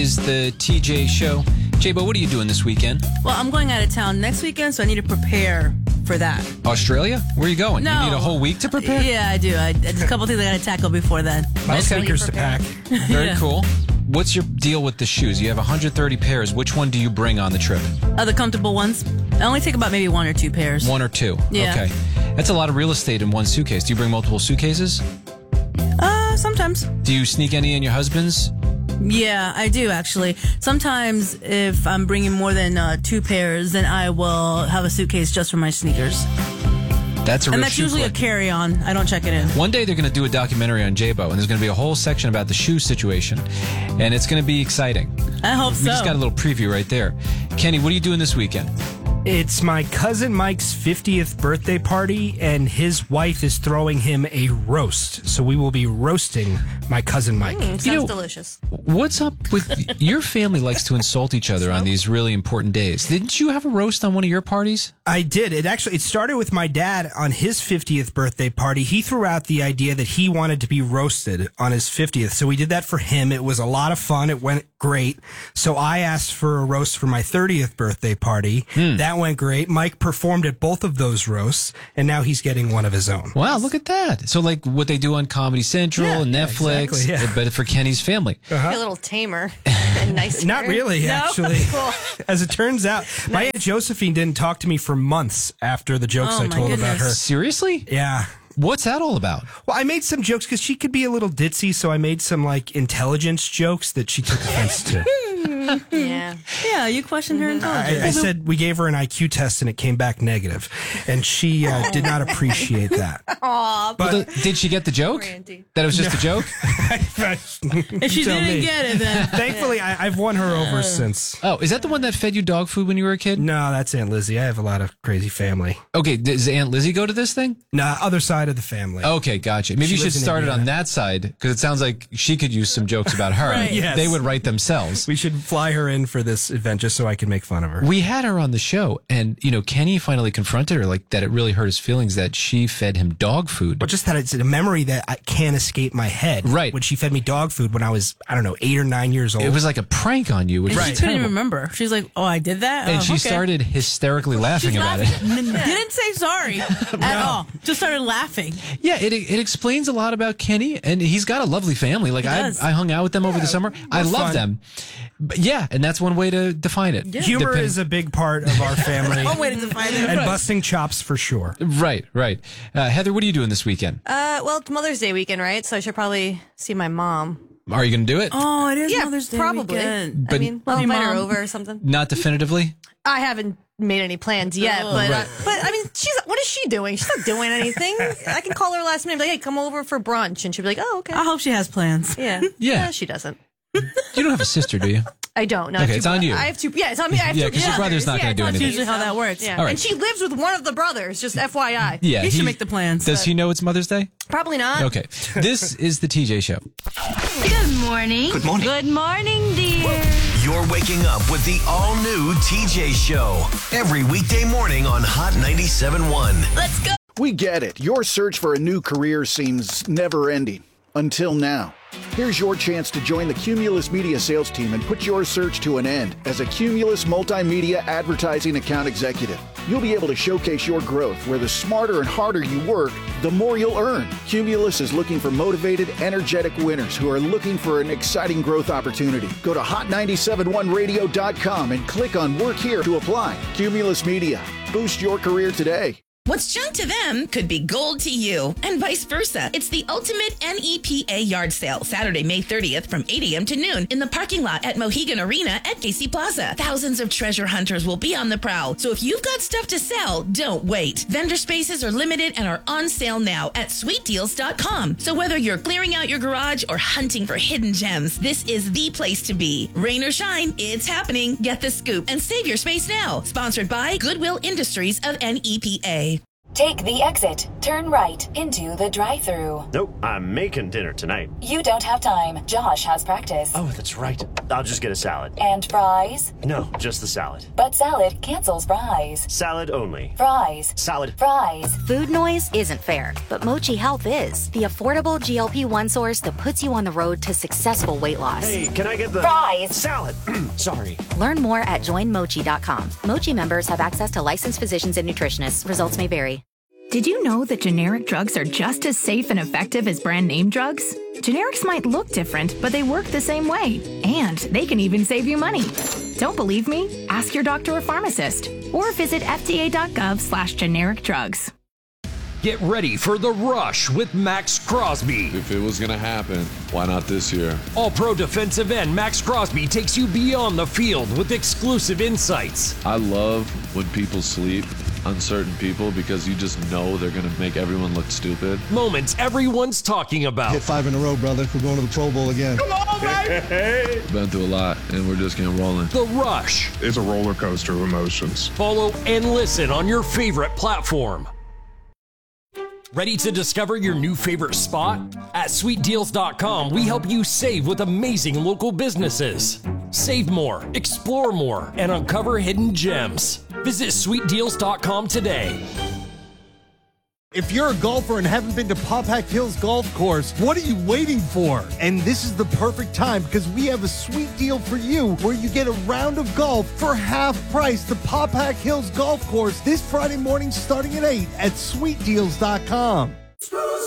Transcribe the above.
Is the TJ show. J-Bo, what are you doing this weekend? Well, I'm going out of town next weekend, so I need to prepare for that. Australia? Where are you going? No. You need a whole week to prepare? Yeah, I do. There's a couple things I got to tackle before then. My sneakers to pack. Very Yeah. cool. What's your deal with the shoes? You have 130 pairs. Which one do you bring on the trip? The comfortable ones. I only take about maybe one or two pairs. One or two? Yeah. Okay. That's a lot of real estate in one suitcase. Do you bring multiple suitcases? Sometimes. Do you sneak any in your husband's? Yeah, I do actually. Sometimes if I'm bringing more than two pairs, then I will have a suitcase just for my sneakers. That's a real And that's shoe usually clip. a carry-on. I don't check it in. One day they're going to do a documentary on J-Bo, and there's going to be a whole section about the shoe situation, and it's going to be exciting. I hope We so. just got a little preview right there. Kenny, what are you doing this weekend? It's my cousin Mike's 50th birthday party, and his wife is throwing him a roast. So we will be roasting my cousin Mike. Sounds delicious. What's up with your family likes to insult each other on these really important days? Didn't you have a roast on one of your parties? I did. It started with my dad on his 50th birthday party. He threw out the idea that he wanted to be roasted on his 50th. So we did that for him. It was a lot of fun. It went great. So I asked for a roast for my 30th birthday party. That went great. Mike performed at both of those roasts, and now he's getting one of his own. Wow, look at that. So like what they do on Comedy Central and Netflix, exactly, yeah. but for Kenny's family. Be a little tamer and nicer. Not really, No? actually. Cool. As it turns out, my Aunt Josephine didn't talk to me for months after the jokes Oh, I my told about goodness. her. Seriously? Yeah. What's that all about? Well, I made some jokes because she could be a little ditzy, so I made some like intelligence jokes that she took offense to. Yeah. Yeah, you questioned her intelligence. I said we gave her an IQ test and it came back negative, and she did not appreciate that. Aw, Well, did she get the joke? Randy. That it was just a joke? If she Tell didn't me. get it, then Thankfully, I've won her over since. Oh, is that the one that fed you dog food when you were a kid? No, that's Aunt Lizzie. I have a lot of crazy family. Okay, does Aunt Lizzie go to this thing? No, other side of the family. Okay, gotcha. Maybe She you should lives in start it on Indiana. that side, because it sounds like she could use some jokes about her. Right. Yes. They would write themselves. We should fly her in for this event just so I can make fun of her. We had her on the show, and, Kenny finally confronted her, like, that it really hurt his feelings that she fed him dog food. But just that it's a memory that I can't escape my head. Right. When she fed me dog food when I was, 8 or 9 years old. It was like a prank on you, which and was she couldn't terrible. even remember. She's like, "Oh, I did that," And Oh, she okay. started hysterically laughing She's about laughing. it. Didn't say sorry at all. Just started laughing. Yeah, it explains a lot about Kenny, and he's got a lovely family. Like, He I does. hung out with them over the summer. I love fun. them. But yeah, and that's one way to define it. Humor is a big part of our family. One way to define it. And busting chops for sure. Right. Heather, what are you doing this weekend? Well, it's Mother's Day weekend, right? So I should probably see my mom. Are you going to do it? Oh, it is Yeah, Mother's Day probably. weekend. But- I mean, Love I'll you, invite her Mom. over or something. Not definitively? I haven't made any plans yet, Oh. but Right. I mean, what is she doing? She's not doing anything. I can call her last minute, and be like, "Hey, come over for brunch," and she'll be like, "Oh, okay." I hope she has plans. Yeah, Yeah. She doesn't. You don't have a sister, do you? I don't. No, I have Okay, two it's on bro- you. I have two. Yeah, it's on me. I have Yeah, two 'cause your brother's not gonna brothers. do it's on anything. me, Usually how that works. Yeah, All right. and she lives with one of the brothers. Just FYI. Yeah. You should make the plans. Does he know it's Mother's Day? Probably not. Okay. This is the TJ Show. Good morning. Good morning. Good morning, dear. You're waking up with the all-new TJ Show. Every weekday morning on Hot 97.1. Let's go. We get it. Your search for a new career seems never-ending. Until now. Here's your chance to join the Cumulus Media sales team and put your search to an end as a Cumulus Multimedia Advertising Account Executive. You'll be able to showcase your growth where the smarter and harder you work, the more you'll earn. Cumulus is looking for motivated, energetic winners who are looking for an exciting growth opportunity. Go to hot971radio.com and click on Work Here to apply. Cumulus Media. Boost your career today. What's junk to them could be gold to you, and vice versa. It's the ultimate NEPA yard sale, Saturday, May 30th from 8 a.m. to noon in the parking lot at Mohegan Arena at KC Plaza. Thousands of treasure hunters will be on the prowl, so if you've got stuff to sell, don't wait. Vendor spaces are limited and are on sale now at sweetdeals.com. So whether you're clearing out your garage or hunting for hidden gems, this is the place to be. Rain or shine, it's happening. Get the scoop and save your space now. Sponsored by Goodwill Industries of NEPA. Take the exit. Turn right into the drive-thru. Nope, I'm making dinner tonight. You don't have time. Josh has practice. Oh, that's right. I'll just get a salad. And fries? No, just the salad. But salad cancels fries. Salad only. Fries. Salad. Fries. Food noise isn't fair, but Mochi Health is. The affordable GLP-1 source that puts you on the road to successful weight loss. Hey, can I get the fries? Salad. Sorry. Learn more at joinmochi.com. Mochi members have access to licensed physicians and nutritionists. Results may vary. Did you know that generic drugs are just as safe and effective as brand name drugs? Generics might look different, but they work the same way. And they can even save you money. Don't believe me? Ask your doctor or pharmacist. Or visit fda.gov/generic drugs. Get ready for The Rush with Max Crosby. If it was going to happen, why not this year? All-Pro defensive end Max Crosby takes you beyond the field with exclusive insights. I love when people sleep on certain people because you just know they're going to make everyone look stupid. Moments everyone's talking about. Hit 5 in a row, brother. We're going to the Pro Bowl again. Come on, baby! Been through a lot, and we're just getting rolling. The Rush. It's a roller coaster of emotions. Follow and listen on your favorite platform. Ready to discover your new favorite spot? At sweetdeals.com, we help you save with amazing local businesses. Save more, explore more, and uncover hidden gems. Visit sweetdeals.com today. If you're a golfer and haven't been to Popak Hills Golf Course, what are you waiting for? And this is the perfect time because we have a sweet deal for you where you get a round of golf for half price to Popak Hills Golf Course this Friday morning starting at 8 at sweetdeals.com.